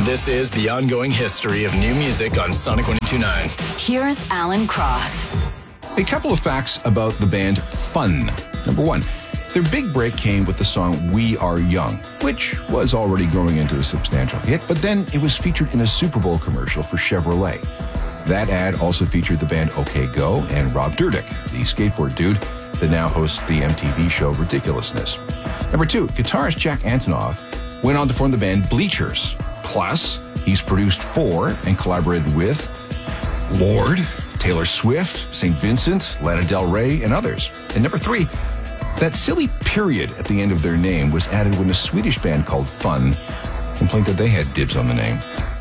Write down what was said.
This is the ongoing history of new music on Sonic 102.9. Here's Alan Cross. A couple of facts about the band Fun. Number one, their big break came with the song We Are Young, which was already growing into a substantial hit, but then it was featured in a Super Bowl commercial for Chevrolet. That ad also featured the band OK Go and Rob Dyrdek, the skateboard dude that now hosts the MTV show Ridiculousness. Number two, guitarist Jack Antonoff went on to form the band Bleachers. Plus, he's produced for and collaborated with Lorde, Taylor Swift, St. Vincent, Lana Del Rey, and others. And number three, that silly period at the end of their name was added when a Swedish band called Fun complained that they had dibs on the name.